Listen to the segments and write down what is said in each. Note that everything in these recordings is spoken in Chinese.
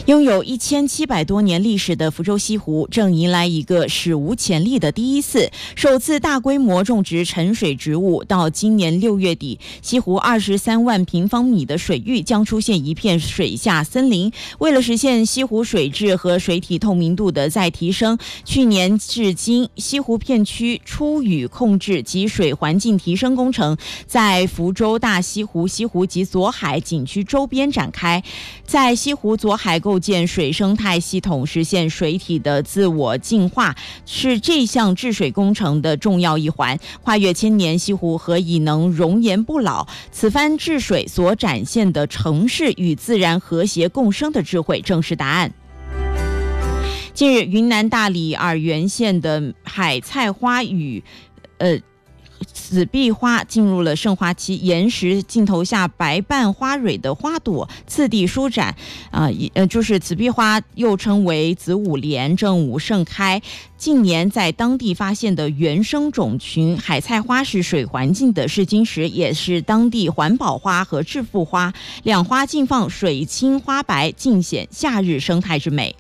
拥有1700多年历史的福州西湖正迎来一个史无前例的第一次，首次大规模种植沉水植物。到今年6月底，西湖23万平方米的水域将出现一片水下森林。为了实现西湖水质和水体透明度的再提升，去年至今，西湖片区出雨控制及水环境提升工程在福州大西湖、西湖及左海景区周边展开，在西湖左海构建水生态系统，实现水体的自我净化，是这项治水工程的重要一环。跨越千年，西湖何以能容颜不老？此番治水所展现的城市与自然和谐共生的智慧，正是答案。近日，云南大理洱源县的海菜花与紫壁花进入了盛花期，岩石镜头下白瓣花蕊的花朵次第舒展，就是紫壁花又称为子午莲，正午盛开。近年在当地发现的原生种群海菜花是水环境的试金石，也是当地环保花和致富花，两花竞放，水清花白，尽显夏日生态之美。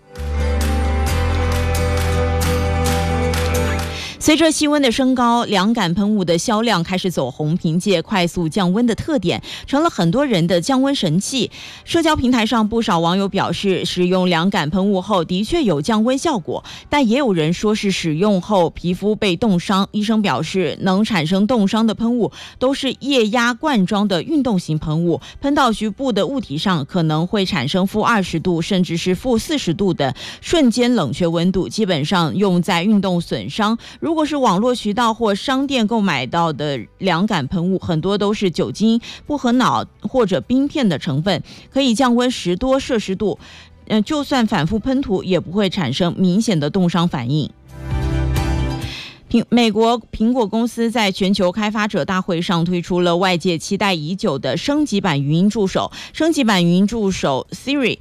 随着气温的升高，凉感喷雾的销量开始走红，凭借快速降温的特点，成了很多人的降温神器。社交平台上不少网友表示，使用凉感喷雾后的确有降温效果，但也有人说是使用后皮肤被冻伤。医生表示，能产生冻伤的喷雾都是液压罐装的运动型喷雾，喷到局部的物体上可能会产生-20度甚至是-40度的瞬间冷却温度，基本上用在运动损伤。如果是网络渠道或商店购买到的凉感喷雾，很多都是酒精、薄荷脑或者冰片的成分，可以降温10多摄氏度，就算反复喷涂也不会产生明显的冻伤反应。美国苹果公司在全球开发者大会上推出了外界期待已久的升级版语音助手。升级版语音助手 Siri